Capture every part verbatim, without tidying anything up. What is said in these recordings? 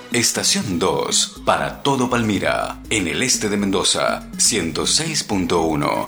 Estación dos, para todo Palmira, en el este de Mendoza, ciento seis punto uno.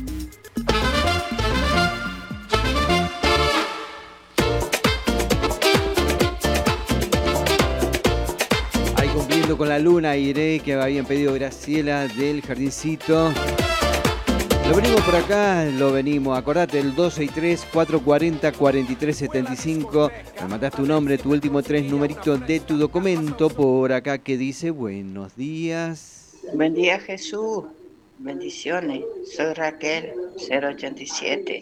Ahí cumpliendo con la luna, iré, que habían pedido Graciela del Jardincito. Lo venimos por acá, lo venimos. Acordate, el dos seis tres, cuatro cuatro cero, cuatro tres siete cinco. Me mandas tu nombre, tu último tres numeritos de tu documento por acá que dice buenos días. Buen día, Jesús. Bendiciones. Soy Raquel, cero ochenta y siete.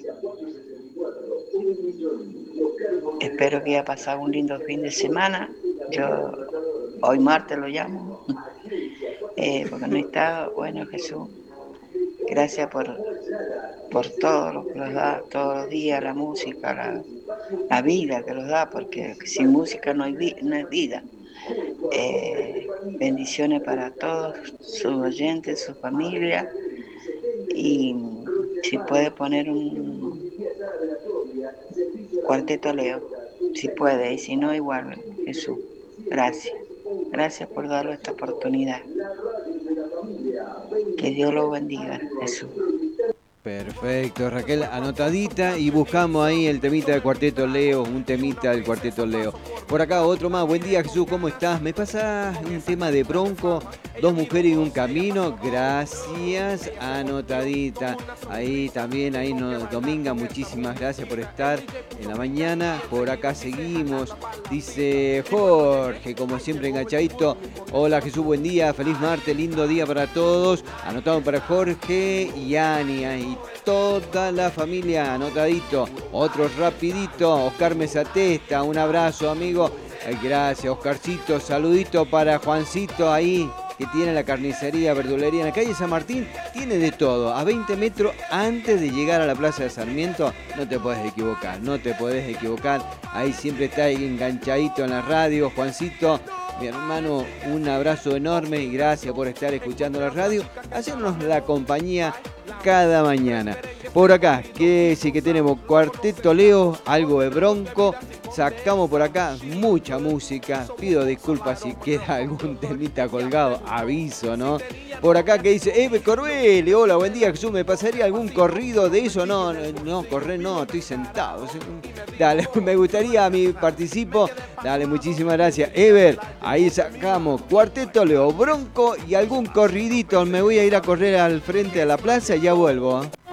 Espero que haya pasado un lindo fin de semana. Yo hoy martes lo llamo, eh, porque no está. Bueno, Jesús, gracias por, por todo lo que nos da todos los días, la música, la, la vida que nos da, porque sin música no, hay vi, no es vida. Eh, bendiciones para todos sus oyentes, su familia, y si puede poner un cuarteto Leo, si puede, y si no, igual, Jesús. Gracias, gracias por darle esta oportunidad. Que Dios lo bendiga, Jesús. Perfecto, Raquel, anotadita, y buscamos ahí el temita del Cuarteto Leo, un temita del Cuarteto Leo. Por acá otro más. Buen día, Jesús, ¿cómo estás? ¿Me pasa un tema de Bronco, Dos mujeres y un camino? Gracias, anotadita. Ahí también, ahí nos, Dominga, muchísimas gracias por estar en la mañana. Por acá seguimos. Dice Jorge, como siempre enganchadito. Hola, Jesús, buen día, feliz martes, lindo día para todos. Anotado para Jorge y Ania y toda la familia, anotadito. Otro rapidito, Oscar Mesatesta, un abrazo, amigo. Ay, gracias, Oscarcito. Saludito para Juancito ahí, que tiene la carnicería, verdulería en la calle San Martín. Tiene de todo, a veinte metros antes de llegar a la Plaza de Sarmiento. No te podés equivocar, no te podés equivocar. Ahí siempre está ahí enganchadito en la radio, Juancito. Mi hermano, un abrazo enorme y gracias por estar escuchando la radio, hacernos la compañía cada mañana. Por acá, que sí que tenemos Cuarteto Leo, algo de Bronco, sacamos por acá mucha música, pido disculpas si queda algún temita colgado, aviso, ¿no? Por acá que dice, Eve Corbelli, hola, buen día, Jesús, ¿me pasaría algún corrido de eso? No, no, no, correr no, estoy sentado. Dale, me gustaría, a mí participo, dale, muchísimas gracias. Ever, ahí sacamos Cuarteto Leo, Bronco y algún corridito, me voy a ir a correr al frente de la plaza y ya vuelvo, ¿eh?